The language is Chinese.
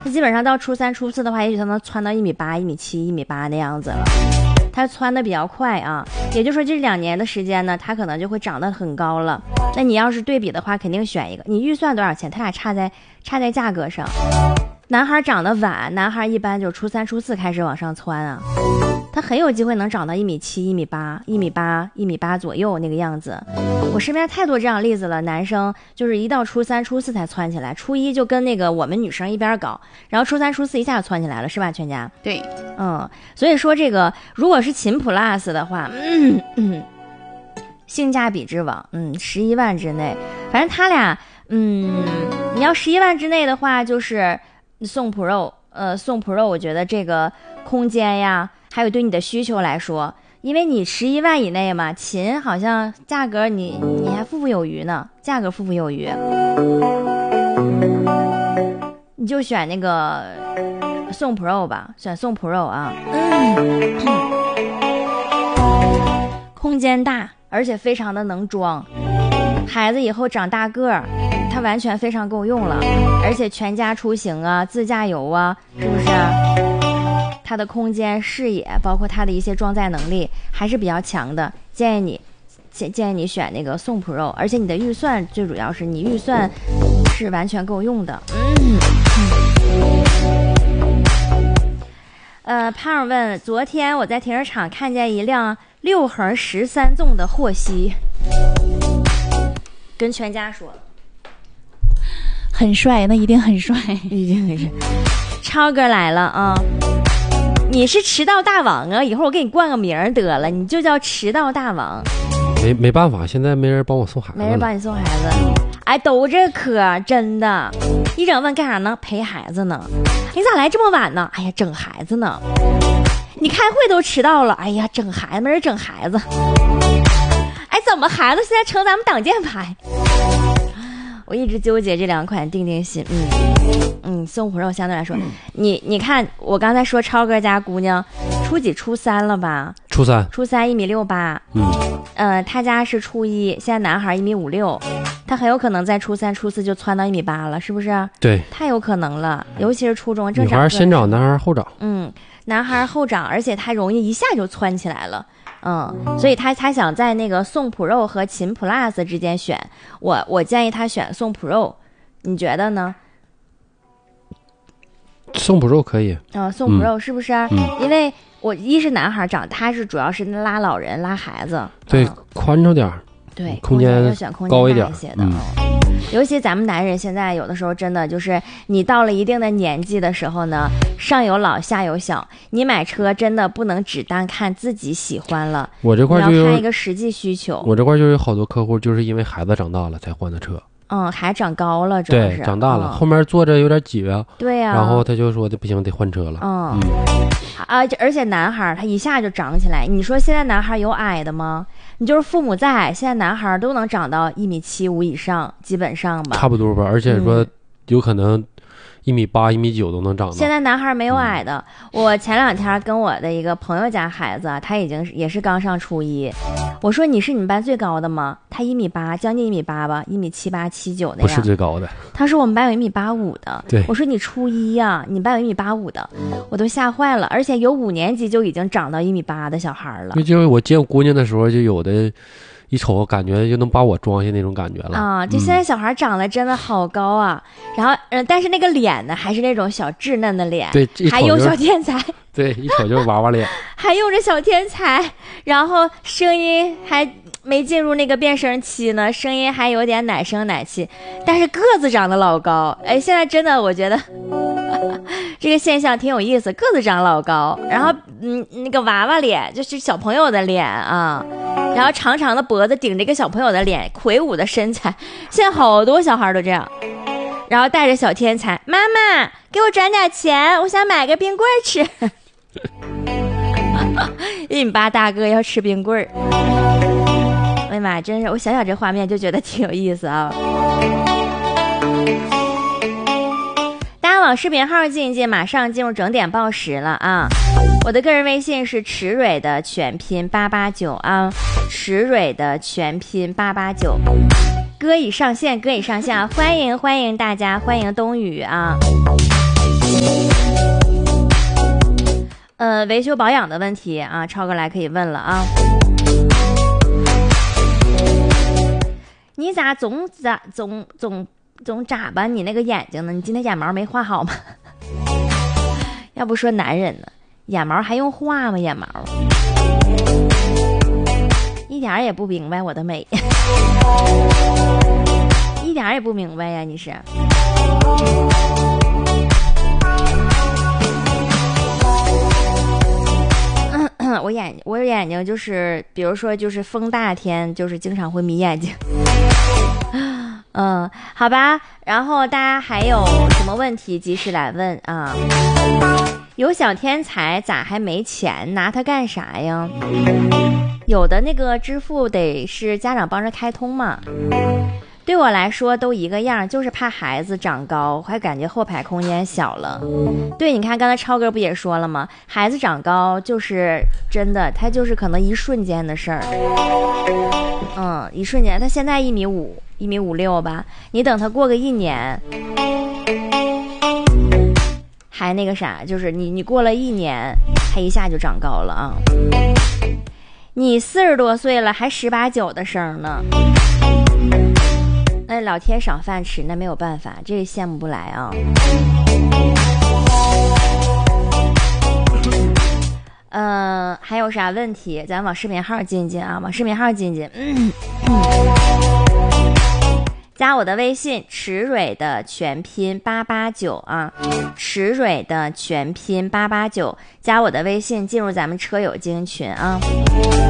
他基本上到初3、初4的话，也许他能蹿到1.8米、1.7米、1.8米那样子了。他蹿的比较快啊，也就是说这2年的时间呢，他可能就会长得很高了。那你要是对比的话，肯定选一个。你预算多少钱？他俩差在价格上。男孩长得晚，男孩一般就初3、初4开始往上蹿啊，他很有机会能长到1.7米、1.8米、1.8米左右那个样子。我身边太多这样例子了，男生就是一到初3、初4才蹿起来，初1就跟那个我们女生一边搞，然后初3、初4一下就蹿起来了，是吧？全家对， 所以说这个如果是秦 plus 的话，性价比之王，11万之内，反正他俩，你要11万之内的话，就是宋 Pro，宋 Pro， 我觉得这个空间呀，还有对你的需求来说，因为你11万以内嘛，秦好像价格你还富有余呢，价格富有余，你就选那个宋 Pro 吧，选宋 Pro 啊，空间大，而且非常的能装，孩子以后长大个儿，它完全非常够用了，而且全家出行啊，自驾游啊，是不是？它的空间、视野，包括它的一些装载能力还是比较强的，建议你选那个宋 Pro， 而且你的预算最主要是你预算是完全够用的。胖问，昨天我在停车场看见一辆6横13纵的霍希，跟全家说了， 很帅，那一定很帅， 一定很帅。超哥来了啊！你是迟到大王啊！一会儿我给你冠个名得了，你就叫迟到大王。 没办法，现在没人帮我送孩子， 没人帮你送孩子。哎，都这科，真的。一整问干啥呢？陪孩子呢。你咋来这么晚呢？哎呀，整孩子呢。你开会都迟到了，哎呀，整孩子，没人整孩子。哎，怎么孩子现在成咱们挡箭牌？我一直纠结这2款定定心，宋 Pro 相对来说，你看我刚才说超哥家姑娘初几？初3了吧？初31.68米，他家是初1，现在男孩1.56米，他很有可能在初3、初4就蹿到1.8米了，是不是？对，太有可能了，尤其是初中正常。女孩先长，男孩后长。男孩后长，而且他容易一下就蹿起来了。所以他想在那个宋 Pro 和秦 Plus 之间选，我建议他选宋 Pro， 你觉得呢？ 宋 Pro 可以。 宋 Pro 是不是？因为我一是男孩长，他是主要是拉老人拉孩子， 对，宽敞点， 对， 空间要选空间高一点大一些的。尤其咱们男人现在有的时候真的就是你到了一定的年纪的时候呢，上有老下有小，你买车真的不能只单看自己喜欢了， 我这块就你要看一个实际需求。 我这块就有好多客户就是因为孩子长大了才换的车。 还长高了，主要是对，长大了，后面坐着有点挤呀。 对呀， 然后他就说不行，得换车了。 而且男孩他一下就长起来，你说现在男孩有矮的吗？你就是父母再矮，现在男孩都能长到1.75米以上，基本上吧， 差不多吧。而且说有可能1.8米、1.9米都能长到。 现在男孩没有矮的。我前2天跟我的一个朋友家孩子，他也是刚上初1，我说你是你们班最高的吗？他1.8米，将近1.8米吧，1.78米、1.79那样。 不是最高的。 他说我们班有1.85米的。 对， 我说你初1呀，你们班有1.85米的，我都吓坏了。而且有5年级就已经长到1.8米的小孩了。 就是我见姑娘的时候，就有的一瞅感觉就能把我装下那种感觉了就现在小孩长得真的好高啊，然后但是那个脸呢还是那种小稚嫩的脸， 对， 还有小天才， 对，一瞅就是娃娃脸， 还用着小天才，然后声音还没进入那个变声期呢，声音还有点奶声奶气，但是个子长得老高。哎，现在真的我觉得这个现象挺有意思，个子长老高，然后那个娃娃脸就是小朋友的脸啊，然后长长的脖子顶着一个小朋友的脸，魁梧的身材，现在好多小孩都这样。然后带着小天才，妈妈给我转点钱，我想买个冰棍吃。1.8米大哥要吃冰棍儿，哎呀妈，真是我想想这画面就觉得挺有意思啊。大家往视频号进一进，马上进入整点报时了啊！我的个人微信是池蕊的全拼889啊，池蕊的全拼889。歌已上线啊！欢迎大家，欢迎冬雨啊！ 维修保养的问题啊，超哥来可以问了啊。你咋总眨巴你那个眼睛呢？你今天眼毛没画好吗？要不说男人呢，眼毛还用画吗？眼毛一点也不明白我的美，一点也不明白呀，你是。我眼睛就是，比如说就是风大天，就是经常会眯眼睛。好吧，然后大家还有什么问题及时来问啊。有小天才咋还没钱？拿它干啥呀？有的那个支付得是家长帮着开通嘛。对我来说都一个样，就是怕孩子长高，还感觉后排空间小了。对，你看刚才超哥不也说了吗？孩子长高就是真的，他就是可能一瞬间的事儿。一瞬间，他现在1.5米1.56米吧，你等他过个1年，还那个啥，就是你过了1年，他一下就长高了啊。你40多岁了，还18、19的声呢。那老天赏饭吃，那没有办法，这羡慕不来啊。还有啥问题？咱往视频号进进啊，往视频号进进。加我的微信，池蕊的全拼889啊，池蕊的全拼889，加我的微信，进入咱们车友精英群啊。